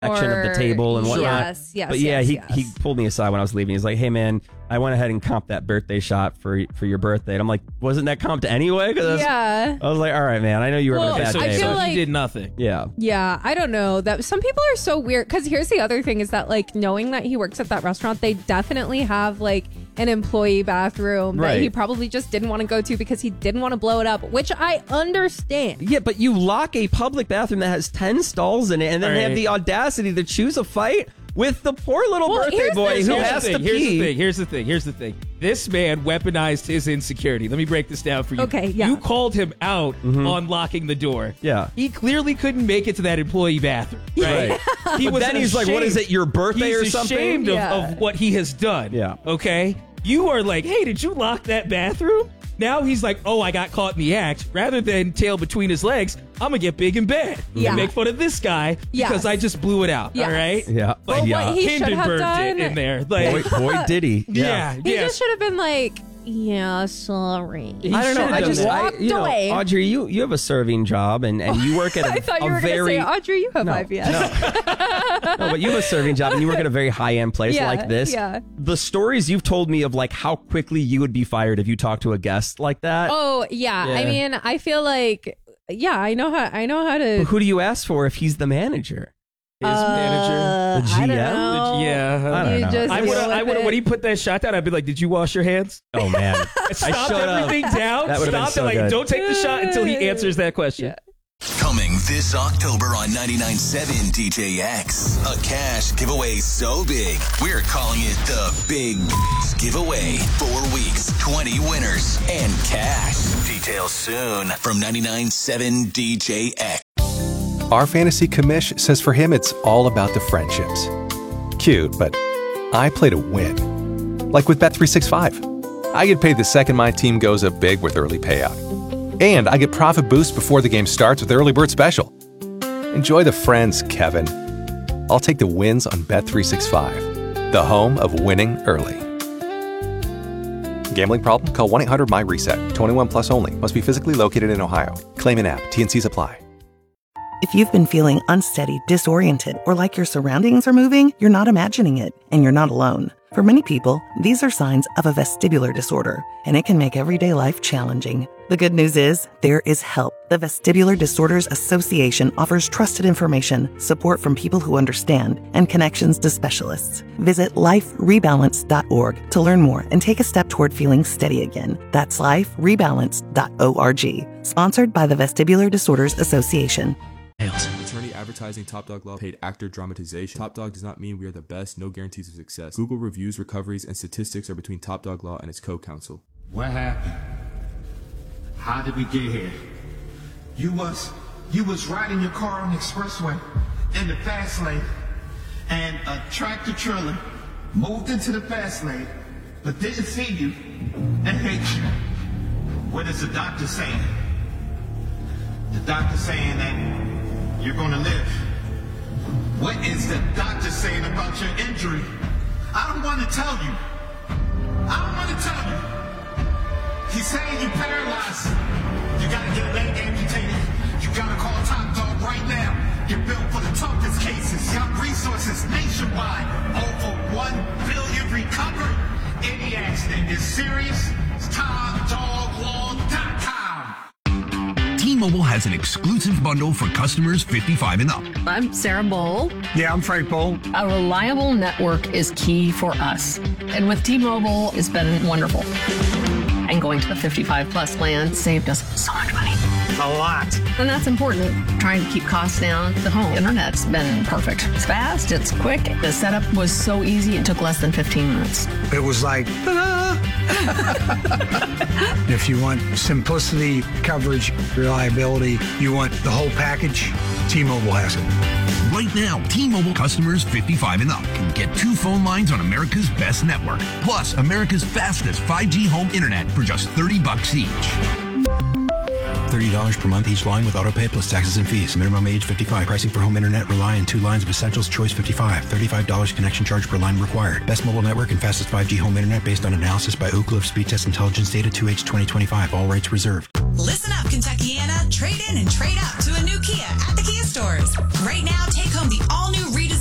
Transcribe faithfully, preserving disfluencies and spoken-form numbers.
section of the table and whatnot. Yes, yes, But yeah, yes, he, yes. he pulled me aside when I was leaving. He's like, hey, man, I went ahead and comped that birthday shot for for your birthday. And I'm like, wasn't that comped anyway? Cause I was, Yeah. I was like, all right, man, I know you were Well, having a bad so, day. I feel so but- like- he did nothing. yeah. Yeah, I don't know. That some people are so weird because here's the other thing is that like knowing that he works at that restaurant, they definitely have like an employee bathroom Right. that he probably just didn't want to go to because he didn't want to blow it up, which I understand. Yeah, but you lock a public bathroom that has ten stalls in it and then All have right. the audacity to choose a fight with the poor little Well, birthday here's boy the- who Here's has the to thing. Here's pee. the thing. Here's the thing. Here's the thing. This man weaponized his insecurity. Let me break this down for you. Okay, yeah. You called him out on locking the door. Mm-hmm. Yeah. He clearly couldn't make it to that employee bathroom. Right. He But was then he's like, what is ashamed. it, your birthday He's or something? ashamed of, Yeah. of what he has done. Yeah. Okay? You are like, hey, did you lock that bathroom? Now he's like, oh, I got caught in the act. Rather than tail between his legs, I'm going to get big in bed Yeah. and make fun of this guy Yes. because I just blew it out. Yes. All right? Yeah. Well, yeah. what he should have Hindenburg done, did in there. Like, boy, boy, did he. yeah. he yeah. just should have been like, yeah, sorry. He I don't know. should've I done just, that. I, Walked you know, away. Audrey, you, you have a serving job and, and you work at a, I thought you a were very going to say, Audrey, you have no, I B S. no. No, but you have a serving job and you work at a very high end place Yeah, like this. yeah. The stories you've told me of like how quickly you would be fired if you talked to a guest like that. Oh, yeah. I Yeah. mean, I feel like, yeah, I know how, I know how to. But who do you ask for if he's the manager? His manager. Uh, The I don't G M? know. Yeah. I don't You know. just I would deal have. I with would have. it. When he put that shot down, I'd be like, "Did you wash your hands?" Oh man, Stop showed up. everything down. That would've been Stop so it. Like, good. don't take the shot until he answers that question. Coming this October on ninety-nine point seven D J X. A cash giveaway so big, we're calling it the Big Giveaway. Four weeks, twenty winners, and cash. Details soon from ninety-nine point seven D J X. Our fantasy commish says for him it's all about the friendships. Cute, but I play to win. Like with Bet three sixty-five. I get paid the second my team goes up big with early payout. And I get profit boost before the game starts with Early Bird Special. Enjoy the friends, Kevin. I'll take the wins on Bet three sixty-five, the home of winning early. Gambling problem? Call one eight hundred M Y reset. twenty-one plus only. Must be physically located in Ohio. Claim in app. T and Cs apply. If you've been feeling unsteady, disoriented, or like your surroundings are moving, you're not imagining it, and you're not alone. For many people, these are signs of a vestibular disorder, and it can make everyday life challenging. The good news is, there is help. The Vestibular Disorders Association offers trusted information, support from people who understand, and connections to specialists. Visit life rebalance dot org to learn more and take a step toward feeling steady again. That's life rebalance dot org. Sponsored by the Vestibular Disorders Association. Attorney advertising Top Dog Law paid actor dramatization. Top Dog does not mean we are the best, no guarantees of success. Google reviews, recoveries, and statistics are between Top Dog Law and its co-counsel. What happened? How did we get here? You was you was riding your car on the expressway in the fast lane, and a tractor trailer moved into the fast lane, but didn't see you and hit you. What is the doctor saying? The doctor saying that you're gonna live. What is the doctor saying about your injury? I don't want to tell you. I don't want to tell you. He's saying you're paralyzed. You gotta get a leg amputated. You gotta call Top Dog right now. You're built for the toughest cases. Got resources nationwide. Over one billion recovered. Any accident is serious. It's top dog law dot com. T-Mobile has an exclusive bundle for customers fifty-five and up. I'm Sarah Bowl. Yeah, I'm Frank Bowl. A reliable network is key for us. And with T-Mobile, it's been wonderful. And going to the fifty-five plus plan saved us so much money. A lot. And that's important. Trying to keep costs down. The home internet's been perfect. It's fast, it's quick. The setup was so easy, it took less than fifteen minutes. It was like, ta-da! If you want simplicity, coverage, reliability, you want the whole package, T-Mobile has it. Right now, T-Mobile customers fifty-five and up can get two phone lines on America's best network, plus America's fastest five G home internet for just thirty bucks each. thirty dollars per month each line with autopay plus taxes and fees. Minimum age fifty-five. Pricing for home internet rely on two lines of Essentials Choice fifty-five. thirty-five dollars connection charge per line required. Best mobile network and fastest five G home internet based on analysis by Ookla of Speed Test Intelligence Data two H twenty twenty-five. All rights reserved. Listen up, Kentuckiana. Trade in and trade up to a new Kia at the Kia stores. Right now, take home the all-new redesigned